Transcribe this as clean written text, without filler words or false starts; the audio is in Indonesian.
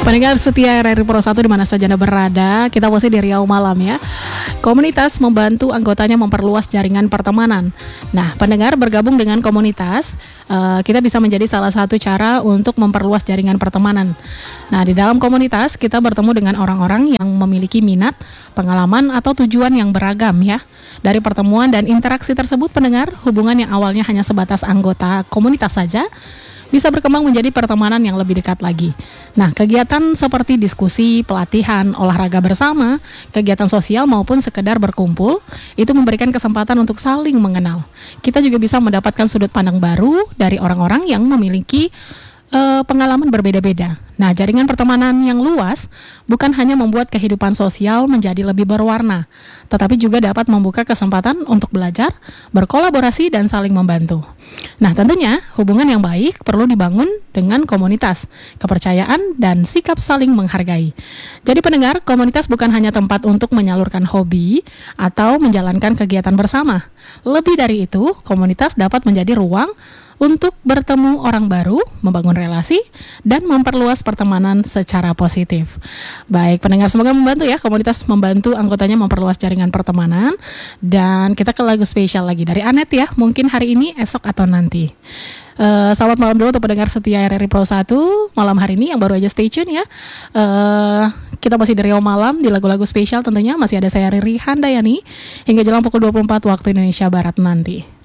Pendengar setia RRI Pro 1 di mana saja Anda berada, kita masih di Riau Malam ya. Komunitas membantu anggotanya memperluas jaringan pertemanan. Nah, pendengar bergabung dengan komunitas, kita bisa menjadi salah satu cara untuk memperluas jaringan pertemanan. Nah, di dalam komunitas kita bertemu dengan orang-orang yang memiliki minat, pengalaman atau tujuan yang beragam ya. Dari pertemuan dan interaksi tersebut, pendengar, hubungan yang awalnya hanya sebatas anggota komunitas saja bisa berkembang menjadi pertemanan yang lebih dekat lagi. Nah, kegiatan seperti diskusi, pelatihan, olahraga bersama, kegiatan sosial maupun sekedar berkumpul, itu memberikan kesempatan untuk saling mengenal. Kita juga bisa mendapatkan sudut pandang baru dari orang-orang yang memiliki pengalaman berbeda-beda. Nah, jaringan pertemanan yang luas bukan hanya membuat kehidupan sosial menjadi lebih berwarna, tetapi juga dapat membuka kesempatan untuk belajar, berkolaborasi, dan saling membantu. Nah, tentunya hubungan yang baik perlu dibangun dengan komunitas, kepercayaan, dan sikap saling menghargai. Jadi pendengar, komunitas bukan hanya tempat untuk menyalurkan hobi atau menjalankan kegiatan bersama. Lebih dari itu, komunitas dapat menjadi ruang untuk bertemu orang baru, membangun relasi, dan memperluas pertemanan secara positif. Baik, pendengar, semoga membantu ya. Komunitas membantu anggotanya memperluas jaringan pertemanan. Dan kita ke lagu spesial lagi dari Anet ya. Mungkin hari ini, esok, atau nanti. Selamat malam dulu untuk pendengar setia RRI Pro 1 malam hari ini yang baru aja stay tune ya. Kita masih di Riau Malam, di lagu-lagu spesial tentunya. Masih ada saya Riri Handayani hingga jelang pukul 24 waktu Indonesia Barat nanti.